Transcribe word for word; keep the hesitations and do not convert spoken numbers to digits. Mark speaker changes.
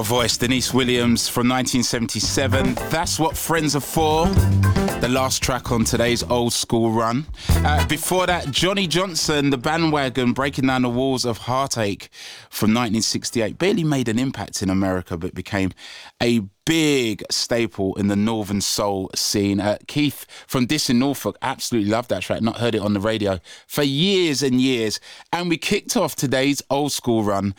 Speaker 1: voice, Denise Williams from nineteen seventy-seven. That's what friends are for. The last track on today's Old School Run. Uh, before that, Johnny Johnson, The Bandwagon, Breaking Down the Walls of Heartache from nineteen sixty-eight. Barely made an impact in America, but became a big staple in the Northern Soul scene. Uh, Keith from Dis in Norfolk, absolutely loved that track. Not heard it on the radio for years and years. And we kicked off today's Old School Run